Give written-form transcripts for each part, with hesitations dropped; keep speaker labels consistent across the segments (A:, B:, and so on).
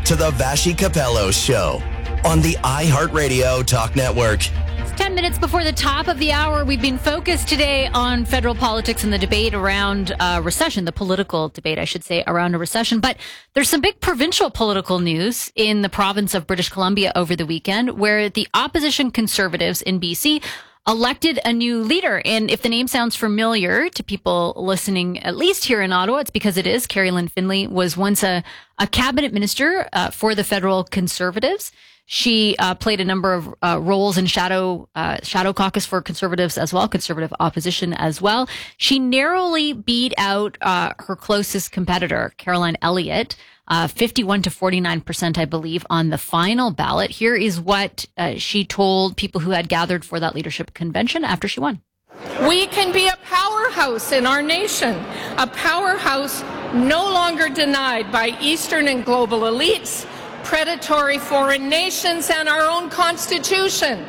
A: to the Vassy Capello Show on the iHeartRadio Talk Network.
B: 10 minutes before the top of the hour, we've been focused today on federal politics and the debate around recession, the political debate, I should say, around a recession. But there's some big provincial political news in the province of British Columbia over the weekend, where the opposition Conservatives in BC elected a new leader. And if the name sounds familiar to people listening, at least here in Ottawa, it's because it is. Carrie Lynn Finlay was once a cabinet minister for the federal Conservatives. She played a number of roles in shadow caucus for Conservatives as well, Conservative opposition as well. She narrowly beat out her closest competitor, Caroline Elliott, 51 to 49%, I believe, on the final ballot. Here is what she told people who had gathered for that leadership convention after she won.
C: We can be a powerhouse in our nation, a powerhouse no longer denied by Eastern and global elites, predatory foreign nations, and our own Constitution.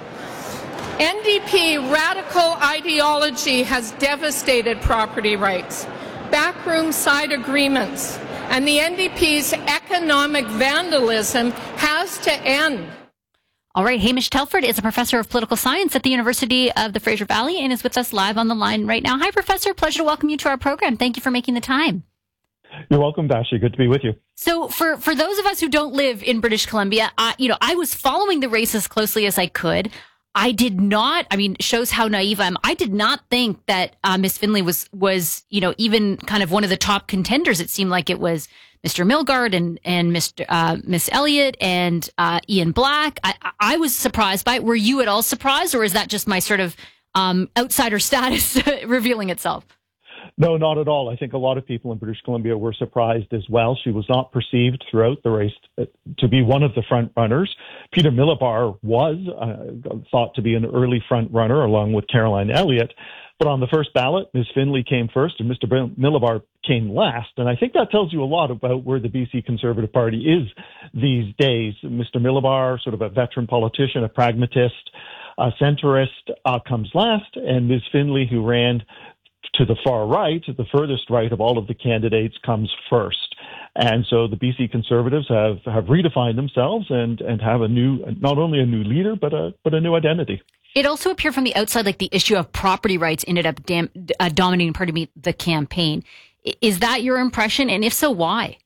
C: NDP radical ideology has devastated property rights, backroom side agreements, and the NDP's economic vandalism has to end.
B: All right, Hamish Telford is a professor of political science at the University of the Fraser Valley and is with us live on the line right now. Hi, Professor. Pleasure to welcome you to our program. Thank you for making the time.
D: You're welcome, Vassy. Good to be with you.
B: So for those of us who don't live in British Columbia, I was following the race as closely as I could. I did not, shows how naive I am. I did not think that Miss Finlay was even kind of one of the top contenders. It seemed like it was Mr. Milgaard and Miss Elliott and Ian Black. I was surprised by it. Were you at all surprised, or is that just my sort of outsider status revealing itself?
D: No, not at all. I think a lot of people in British Columbia were surprised as well. She was not perceived throughout the race to be one of the front runners. Peter Millibar was thought to be an early front runner along with Caroline Elliott. But on the first ballot, Ms. Finlay came first and Mr. Millibar came last. And I think that tells you a lot about where the BC Conservative Party is these days. Mr. Millibar, sort of a veteran politician, a pragmatist, a centrist, comes last. And Ms. Finlay, who ran to the far right, the furthest right of all of the candidates, comes first. And so the BC Conservatives have redefined themselves and have not only a new leader, but a new identity.
B: It also appeared from the outside like the issue of property rights ended up dominating, the campaign. Is that your impression? And if so, why?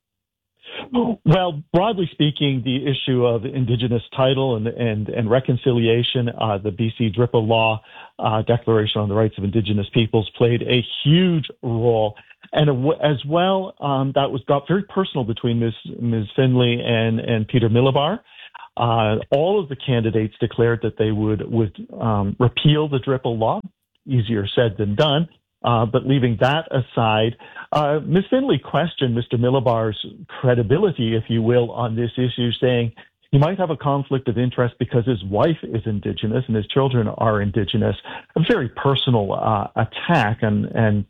D: Well, broadly speaking, the issue of Indigenous title and reconciliation, the BC DRIPA law, Declaration on the Rights of Indigenous Peoples, played a huge role. And as well, that got very personal between Ms. Finlay and Peter Millibar. All of the candidates declared that they would repeal the DRIPA law. Easier said than done. But leaving that aside, Ms. Finlay questioned Mr. Millibar's credibility, if you will, on this issue, saying he might have a conflict of interest because his wife is Indigenous and his children are Indigenous. A very personal attack, and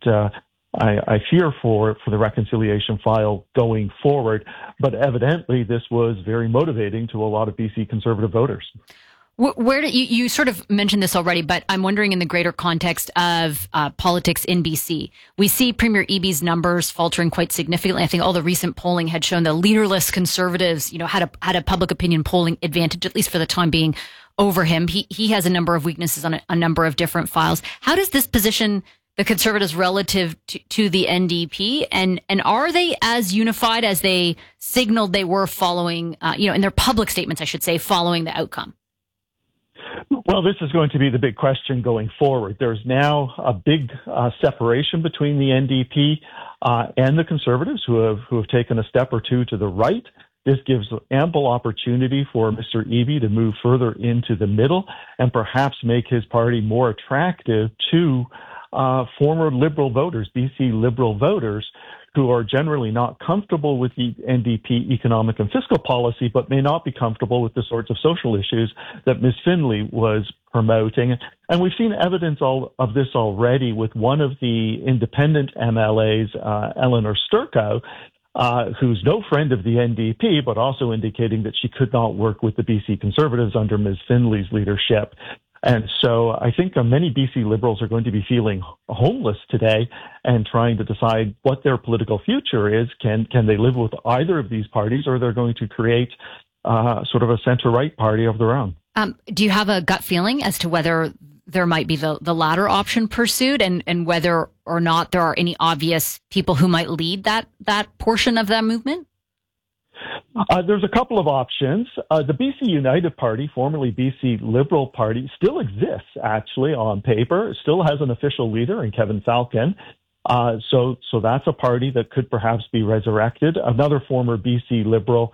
D: I fear for the reconciliation file going forward. But evidently, this was very motivating to a lot of BC Conservative voters.
B: Where do you sort of mentioned this already, but I'm wondering in the greater context of politics in BC, we see Premier Eby's numbers faltering quite significantly. I think all the recent polling had shown the leaderless Conservatives, had a public opinion polling advantage, at least for the time being, over him. He has a number of weaknesses on a number of different files. How does this position the Conservatives relative to the NDP, and are they as unified as they signaled they were following, in their public statements, I should say, following the outcome?
D: Well, this is going to be the big question going forward. There's now a big separation between the NDP and the Conservatives who have taken a step or two to the right. This gives ample opportunity for Mr. Eby to move further into the middle and perhaps make his party more attractive to former Liberal voters, BC Liberal voters, who are generally not comfortable with the NDP economic and fiscal policy, but may not be comfortable with the sorts of social issues that Ms. Finlay was promoting. And we've seen evidence of this already with one of the independent MLAs, Eleanor Sturcow, who's no friend of the NDP, but also indicating that she could not work with the BC Conservatives under Ms. Finlay's leadership. And so I think many BC Liberals are going to be feeling homeless today and trying to decide what their political future is. Can they live with either of these parties, or they're going to create sort of a center-right party of their own?
B: Do you have a gut feeling as to whether there might be the latter option pursued, and whether or not there are any obvious people who might lead that portion of that movement?
D: There's a couple of options. The BC United Party, formerly BC Liberal Party, still exists, actually, on paper. It still has an official leader in Kevin Falcon. So that's a party that could perhaps be resurrected. Another former BC Liberal,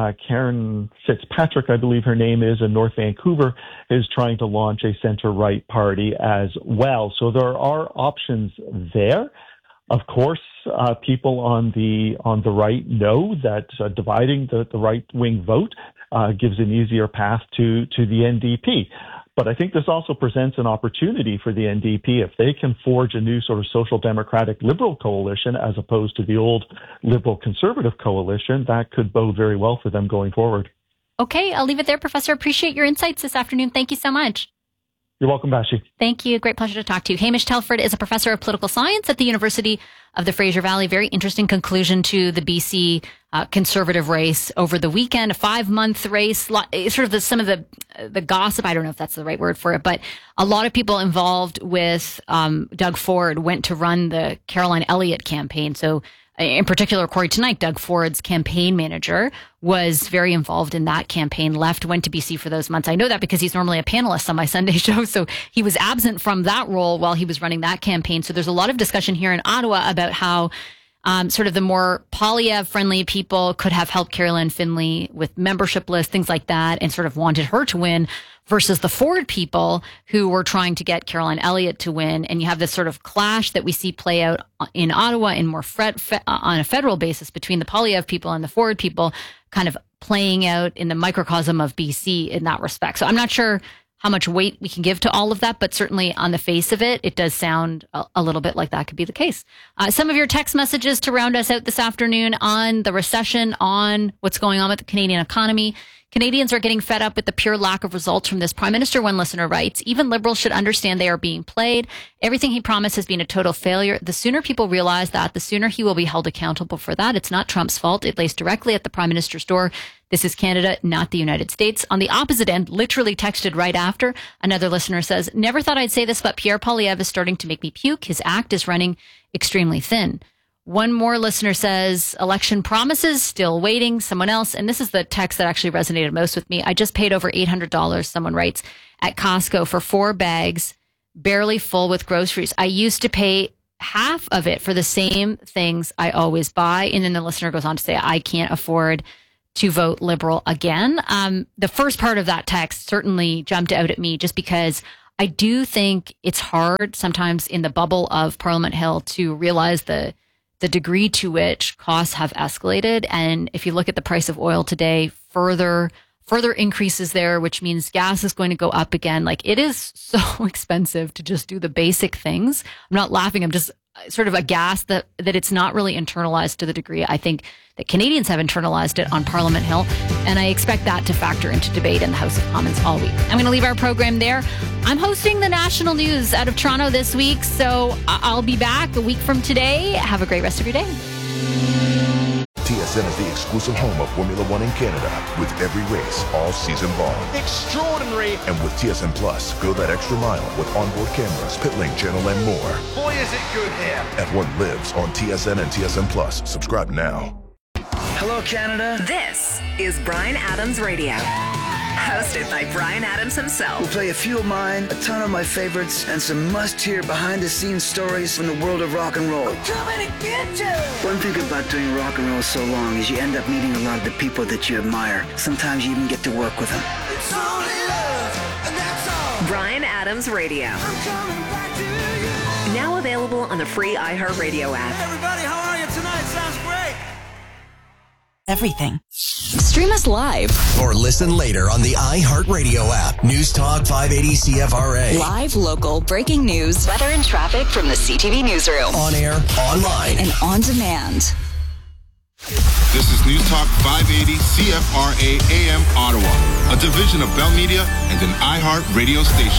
D: Karen Fitzpatrick, I believe her name is, in North Vancouver, is trying to launch a center-right party as well. So there are options there. Of course, people on the right know that dividing the right-wing vote gives an easier path to the NDP. But I think this also presents an opportunity for the NDP if they can forge a new sort of social democratic liberal coalition as opposed to the old liberal conservative coalition. That could bode very well for them going forward.
B: Okay, I'll leave it there, Professor. Appreciate your insights this afternoon. Thank you so much.
D: You're welcome, Bashi.
B: Thank you. Great pleasure to talk to you. Hamish Telford is a professor of political science at the University of the Fraser Valley. Very interesting conclusion to the BC conservative race over the weekend. A 5-month race, sort of some of the gossip. I don't know if that's the right word for it, but a lot of people involved with Doug Ford went to run the Caroline Elliott campaign. So in particular, according to tonight, Doug Ford's campaign manager was very involved in that campaign, went to BC for those months. I know that because he's normally a panelist on my Sunday show. So he was absent from that role while he was running that campaign. So there's a lot of discussion here in Ottawa about how sort of the more Poilievre-friendly people could have helped Caroline Finley with membership lists, things like that, and sort of wanted her to win, versus the Ford people who were trying to get Caroline Elliott to win. And you have this sort of clash that we see play out in Ottawa in more on a federal basis between the Poilievre people and the Ford people, kind of playing out in the microcosm of BC in that respect. So I'm not sure how much weight we can give to all of that, but certainly on the face of it, it does sound a little bit like that could be the case. Some of your text messages to round us out this afternoon on the recession, on what's going on with the Canadian economy. Canadians are getting fed up with the pure lack of results from this Prime Minister, one listener writes. Even Liberals should understand they are being played. Everything he promised has been a total failure. The sooner people realize that, the sooner he will be held accountable for that. It's not Trump's fault. It lays directly at the Prime Minister's door. This is Canada, not the United States. On the opposite end, literally texted right after, another listener says, never thought I'd say this, but Pierre Poilievre is starting to make me puke. His act is running extremely thin. One more listener says, election promises, still waiting. Someone else, and this is the text that actually resonated most with me. I just paid over $800, someone writes, at Costco for 4 bags, barely full with groceries. I used to pay half of it for the same things I always buy. And then the listener goes on to say, I can't afford to vote Liberal again. The first part of that text certainly jumped out at me just because I do think it's hard sometimes in the bubble of Parliament Hill to realize the degree to which costs have escalated. And if you look at the price of oil today, further increases there, which means gas is going to go up again. Like, it is so expensive to just do the basic things. I'm not laughing. I'm just sort of aghast that it's not really internalized to the degree I think that Canadians have internalized it on Parliament Hill. And I expect that to factor into debate in the House of Commons all week. I'm going to leave our program there. I'm hosting the national news out of Toronto this week, so I'll be back a week from today. Have a great rest of your day.
E: TSN is the exclusive home of Formula One in Canada, with every race all season long.
F: Extraordinary.
E: And with TSN Plus, go that extra mile with onboard cameras, pit lane channel, and more.
F: Boy, is it good here.
E: F1 lives on TSN and TSN Plus. Subscribe now.
F: Hello, Canada.
G: This is Bryan Adams Radio. Hosted by Bryan Adams himself.
H: We'll play a few of mine, a ton of my favorites, and some must-hear behind-the-scenes stories from the world of rock and roll.
I: I'm coming to get you!
H: One thing about doing rock and roll so long is you end up meeting a lot of the people that you admire. Sometimes you even get to work with them.
I: It's only love, and that's all.
G: Bryan Adams Radio.
I: I'm coming back to you.
G: Now available on the free iHeartRadio app.
I: Hey everybody, how are you tonight? Sounds great.
J: Everything. Stream us live.
A: Or listen later on the iHeartRadio app. News Talk 580 CFRA.
J: Live, local, breaking news, weather and traffic from the CTV newsroom.
A: On air, online,
J: and on demand.
K: This is News Talk 580 CFRA AM Ottawa, a division of Bell Media and an iHeart radio station.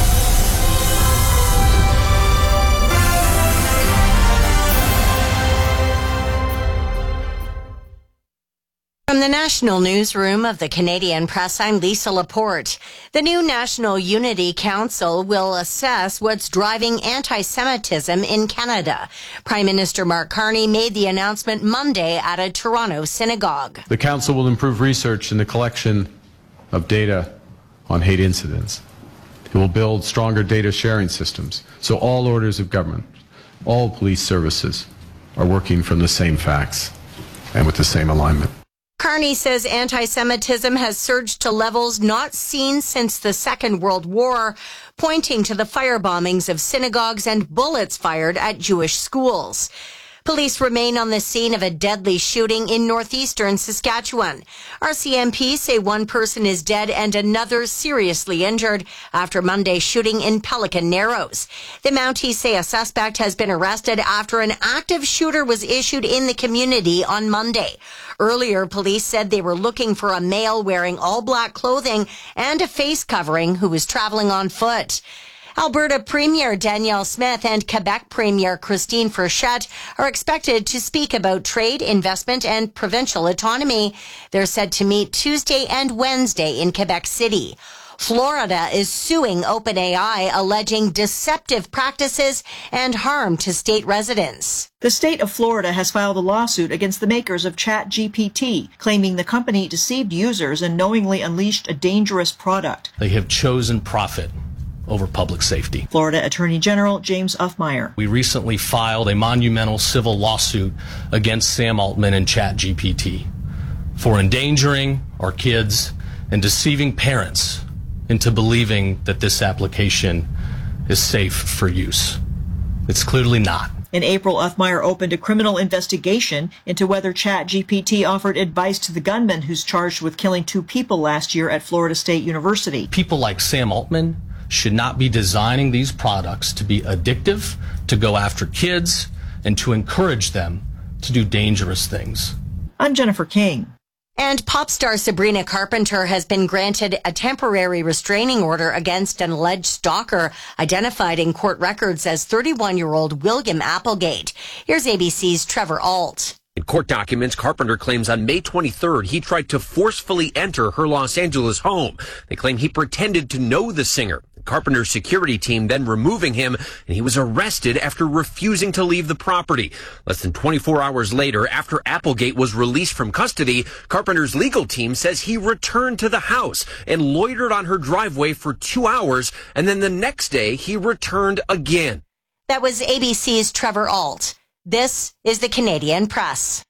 L: From the National Newsroom of the Canadian Press, I'm Lisa Laporte. The new National Unity Council will assess what's driving anti-Semitism in Canada. Prime Minister Mark Carney made the announcement Monday at a Toronto synagogue.
M: The council will improve research in the collection of data on hate incidents. It will build stronger data sharing systems, so all orders of government, all police services are working from the same facts and with the same alignment.
L: Carney says anti-Semitism has surged to levels not seen since the Second World War, pointing to the firebombings of synagogues and bullets fired at Jewish schools. Police remain on the scene of a deadly shooting in northeastern Saskatchewan. RCMP say one person is dead and another seriously injured after Monday's shooting in Pelican Narrows. The Mounties say a suspect has been arrested after an active shooter was issued in the community on Monday. Earlier, police said they were looking for a male wearing all black clothing and a face covering who was traveling on foot. Alberta Premier Danielle Smith and Quebec Premier Christine Frechette are expected to speak about trade, investment, and provincial autonomy. They're set to meet Tuesday and Wednesday in Quebec City. Florida is suing OpenAI, alleging deceptive practices and harm to state residents.
N: The state of Florida has filed a lawsuit against the makers of ChatGPT, claiming the company deceived users and knowingly unleashed a dangerous product.
O: They have chosen profit over public safety.
N: Florida Attorney General James Uffmeyer.
O: We recently filed a monumental civil lawsuit against Sam Altman and ChatGPT for endangering our kids and deceiving parents into believing that this application is safe for use. It's clearly not.
N: In April, Uffmeyer opened a criminal investigation into whether ChatGPT offered advice to the gunman who's charged with killing 2 people last year at Florida State University.
O: People like Sam Altman should not be designing these products to be addictive, to go after kids, and to encourage them to do dangerous things.
N: I'm Jennifer King.
L: And pop star Sabrina Carpenter has been granted a temporary restraining order against an alleged stalker identified in court records as 31-year-old William Applegate. Here's ABC's Trevor Alt.
P: In court documents, Carpenter claims on May 23rd he tried to forcefully enter her Los Angeles home. They claim he pretended to know the singer. Carpenter's security team then removing him, and he was arrested after refusing to leave the property. Less than 24 hours later, after Applegate was released from custody, Carpenter's legal team says he returned to the house and loitered on her driveway for 2 hours, and then the next day he returned again.
L: That was ABC's Trevor Alt. This is the Canadian Press.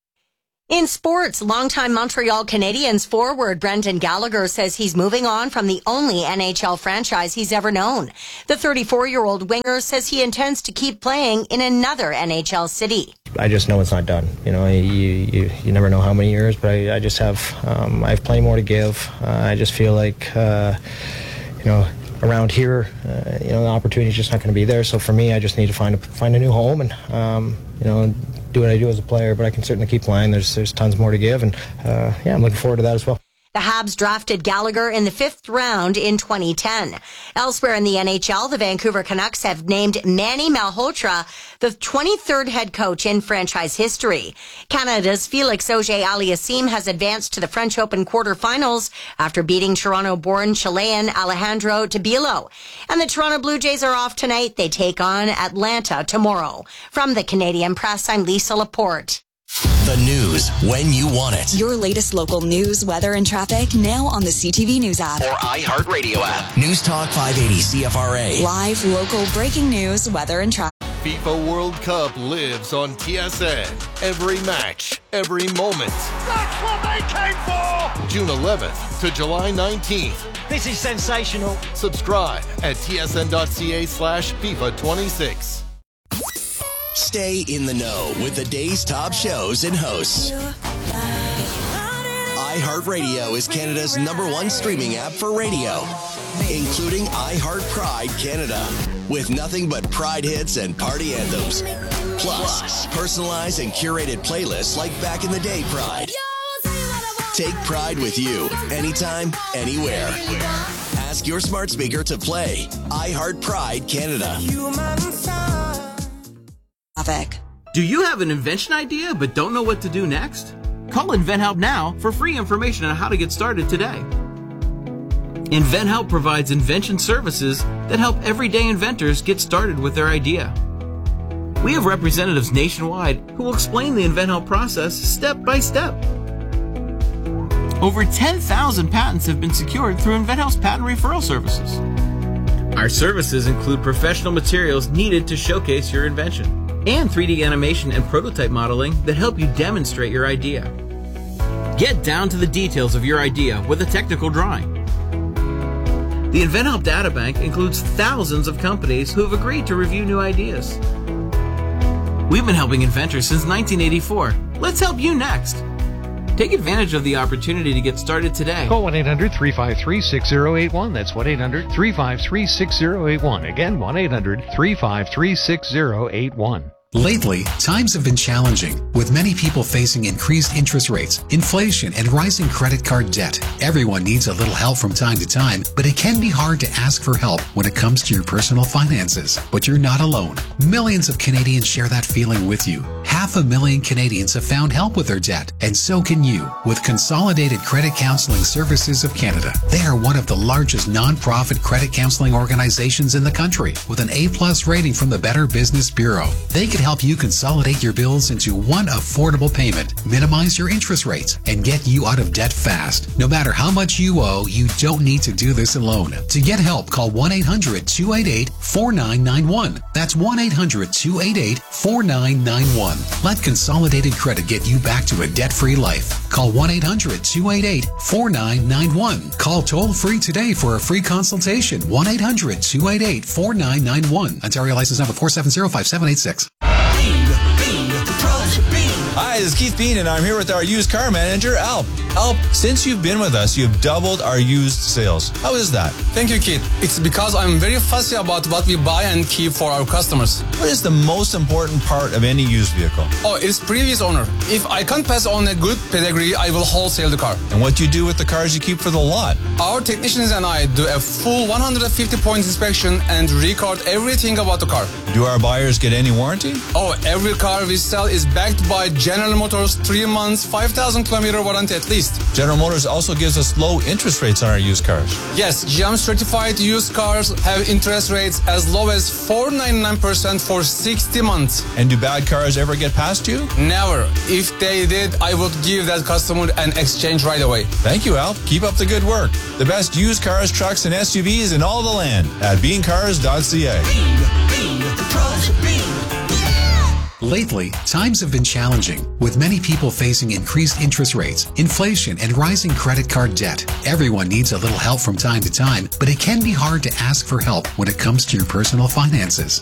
L: In sports, longtime Montreal Canadiens forward Brendan Gallagher says he's moving on from the only NHL franchise he's ever known. The 34-year-old winger says he intends to keep playing in another NHL city.
Q: I just know it's not done. You know, you never know how many years, but I just have I have plenty more to give. I just feel like around here, the opportunity is just not going to be there. So for me, I just need to find a new home and do what I do as a player. But I can certainly keep playing. There's tons more to give, and I'm looking forward to that as well.
L: The Habs drafted Gallagher in the 5th round in 2010. Elsewhere in the NHL, the Vancouver Canucks have named Manny Malhotra the 23rd head coach in franchise history. Canada's Felix Auger-Aliassime has advanced to the French Open quarterfinals after beating Toronto-born Chilean Alejandro Tabilo. And the Toronto Blue Jays are off tonight. They take on Atlanta tomorrow. From the Canadian Press, I'm Lisa Laporte.
A: The news when you want it.
J: Your latest local news, weather, and traffic now on the CTV News app.
A: Or iHeartRadio app. News Talk 580 CFRA.
J: Live, local, breaking news, weather, and traffic.
K: FIFA World Cup lives on TSN. Every match, every moment.
I: That's what they came for!
K: June 11th to July 19th.
I: This is sensational.
K: Subscribe at tsn.ca/FIFA26.
A: Stay in the know with the day's top shows and hosts. iHeartRadio is Canada's #1 streaming app for radio, including iHeart Pride Canada, with nothing but Pride hits and party anthems. Plus, personalized and curated playlists like Back in the Day Pride. Take Pride with you, anytime, anywhere. Ask your smart speaker to play iHeart Pride Canada.
R: Do you have an invention idea but don't know what to do next? Call InventHelp now for free information on how to get started today. InventHelp provides invention services that help everyday inventors get started with their idea. We have representatives nationwide who will explain the InventHelp process step by step. Over 10,000 patents have been secured through InventHelp's patent referral services. Our services include professional materials needed to showcase your invention and 3D animation and prototype modeling that help you demonstrate your idea. Get down to the details of your idea with a technical drawing. The InventHelp Databank includes thousands of companies who have agreed to review new ideas. We've been helping inventors since 1984. Let's help you next. Take advantage of the opportunity to get started today.
S: Call 1-800-353-6081. That's 1-800-353-6081. Again, 1-800-353-6081.
T: Lately, times have been challenging, with many people facing increased interest rates, inflation, and rising credit card debt. Everyone needs a little help from time to time, but it can be hard to ask for help when it comes to your personal finances. But you're not alone. Millions of Canadians share that feeling with you. 500,000 Canadians have found help with their debt, and so can you, with Consolidated Credit Counseling Services of Canada. They are one of the largest non-profit credit counseling organizations in the country, with an A+ rating from the Better Business Bureau. They can help you consolidate your bills into one affordable payment, minimize your interest rates, and get you out of debt fast. No matter how much you owe, you don't need to do this alone. To get help, call 1-800-288-4991. That's 1-800-288-4991. Let Consolidated Credit get you back to a debt-free life. Call 1-800-288-4991. Call toll-free today for a free consultation. 1-800-288-4991. Ontario license number 4705786.
U: Hi, this is Keith Bean, and I'm here with our used car manager, Alp. Alp, since you've been with us, you've doubled our used sales. How is that?
V: Thank you, Keith. It's because I'm very fussy about what we buy and keep for our customers.
U: What is the most important part of any used vehicle?
V: Oh, it's previous owner. If I can't pass on a good pedigree, I will wholesale the car.
U: And what do you do with the cars you keep for the lot?
V: Our technicians and I do a full 150-point inspection and record everything about the car.
U: Do our buyers get any warranty?
V: Oh, every car we sell is backed by General Motors 3 months, 5,000 kilometer warranty at least.
U: General Motors also gives us low interest rates on our used cars.
V: Yes, GM certified used cars have interest rates as low as 4.99% for 60 months.
U: And do bad cars ever get past you?
V: Never. If they did, I would give that customer an exchange right away.
U: Thank you, Al. Keep up the good work. The best used cars, trucks, and SUVs in all the land at beancars.ca.
T: Lately, times have been challenging, with many people facing increased interest rates, inflation, and rising credit card debt. Everyone needs a little help from time to time, but it can be hard to ask for help when it comes to your personal finances.